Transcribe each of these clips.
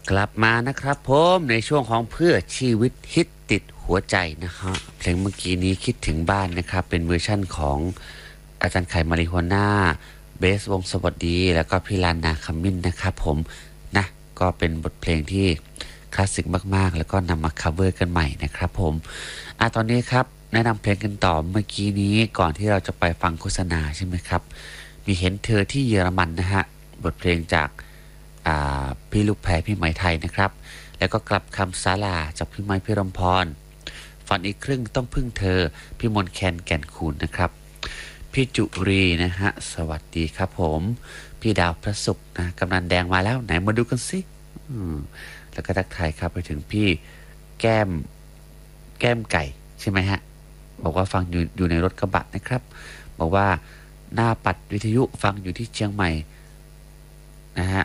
กลับมานะครับผมในช่วงของเพื่อชีวิตฮิตติดหัวใจนะฮะเพลงเมื่อกี้นี้คิดถึงบ้านนะครับเป็นเวอร์ชั่นของอาจารย์ไข่มาริโฮน่าเบสวงสวัสดีแล้วก็พี่ลานนาคำมินนะครับผมนะก็เป็นบทเพลงที่คลาสสิกมากๆแล้วก็นำมาคัฟเวอร์กันใหม่นะครับผมตอนนี้ครับแนะนำเพลงกันต่อเมื่อกี้นี้ก่อนที่เราจะไปฟังโฆษณาใช่ไหมครับมีเห็นเธอที่เยอรมันนะฮะบทเพลงจาก พี่ลูกแพรพี่ไหมไทยนะครับแล้วก็กลับคำสาลาจากพี่ไม้พี่รมพรฝันอีกครึ่งต้องพึ่งเธอพี่มนแคนแก่นคูณนะครับพี่จุรีนะฮะสวัสดีครับผมพี่ดาวพระศุกร์นะกำนันแดงมาแล้วไหนมาดูกันสิอืมแล้วก็ทักทายครับไปถึงพี่แก้มแก้มไก่ใช่ไหมฮะบอกว่าฟังอยู่ในรถกระบะนะครับบอกว่าหน้าปัดวิทยุฟังอยู่ที่เชียงใหม่นะฮะ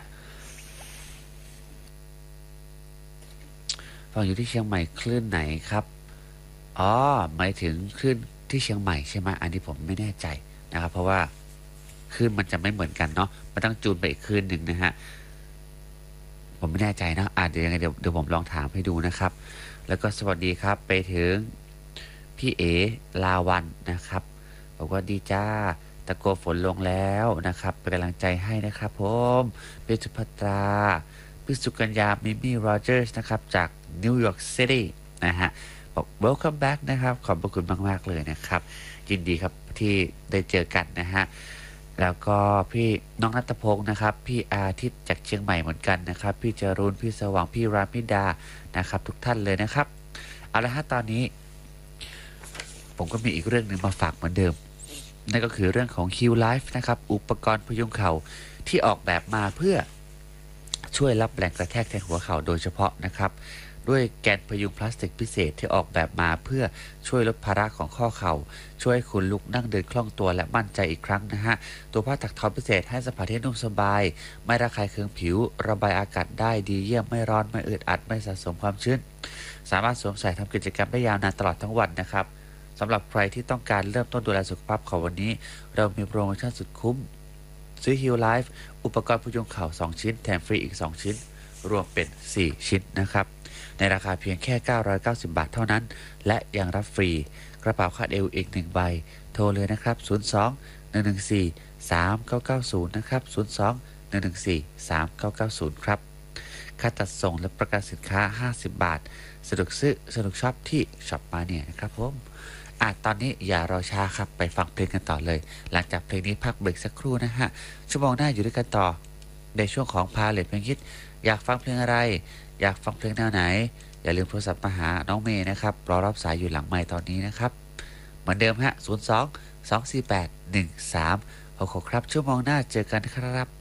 ฟังอยู่ที่เชียงใหม่คลื่นไหนครับอ๋อหมายถึงคลื่นที่เชียงใหม่ใช่ไหมอันนี้ผมไม่แน่ใจนะครับเพราะว่าคลื่นมันจะไม่เหมือนกันเนาะมันต้องจูนไปอีกคลื่นหนึ่งนะฮะผมไม่แน่ใจนะเดี๋ยวยังไงเดี๋ยวผมลองถามให้ดูนะครับแล้วก็สวัสดีครับไปถึงพี่เอลาวันนะครับบอกว่าดีจ้าตะโกฝนลงแล้วนะครับเป็นกำลังใจให้นะครับผมเป็นสุภัตรา พิสุกัญญามิมี่โรเจอร์สนะครับจากนิวยอร์กซิตี้นะฮะบอก welcome back นะครับขอบพระคุณมากๆเลยนะครับยินดีครับที่ได้เจอกันนะฮะแล้วก็พี่น้องนัทพงศ์นะครับพี่อาทิตย์จากเชียงใหม่เหมือนกันนะครับพี่จรูนพี่สว่างพี่รามิดานะครับทุกท่านเลยนะครับเอาละฮะตอนนี้ผมก็มีอีกเรื่องหนึ่งมาฝากเหมือนเดิมนั่นก็คือเรื่องของ Q Life นะครับอุปกรณ์พยุงเข่าที่ออกแบบมาเพื่อ ช่วยรับแรงกระแทกแทนหัวเข่าโดยเฉพาะนะครับด้วยแกนพยุงพลาสติกพิเศษที่ออกแบบมาเพื่อช่วยลดภาระของข้อเข่าช่วยให้คุณลุกนั่งเดินคล่องตัวและมั่นใจอีกครั้งนะฮะตัวผ้าถักทอพิเศษให้สัมผัสที่นุ่มสบายไม่ระคายเคืองผิวระบายอากาศได้ดีเยี่ยมไม่ร้อนไม่อึดอัดไม่สะสมความชื้นสามารถสวมใส่ทำกิจกรรมได้ยาวนานตลอดทั้งวันนะครับสำหรับใครที่ต้องการเริ่มต้นดูแลสุขภาพของวันนี้เรามีโปรโมชั่นสุดคุ้ม ซื้อ Heal Life อุปกรณ์พยุงเข่า2ชิ้นแถมฟรีอีก2ชิ้นรวมเป็น4ชิ้นนะครับในราคาเพียงแค่990 บาทเท่านั้นและยังรับฟรีกระเป๋าคาดเอวอีก1ใบโทรเลยนะครับ02 114 3990นะครับ02 114 3990ครับค่าตัดส่งและประกันสินค้า50 บาทสะดวกซื้อสะดวกช็อปที่ช็อปมาเนี่ยนะครับผมตอนนี้อย่ารอช้าครับไปฟังเพลงกันต่อเลยหลังจากเพลงนี้พักเบรกสักครู่นะฮะชั่วโมงหน้าอยู่ด้วยกันต่อในช่วงของพาเลทเพลงฮิตอยากฟังเพลงอะไรอยากฟังเพลงแนวไหนอย่าลืมโทรศัพท์มาหาน้องเมย์นะครับรอรับสายอยู่หลังไมค์ตอนนี้นะครับเหมือนเดิมฮะ02 248 1366ครับชั่วโมงหน้าเจอกันครับ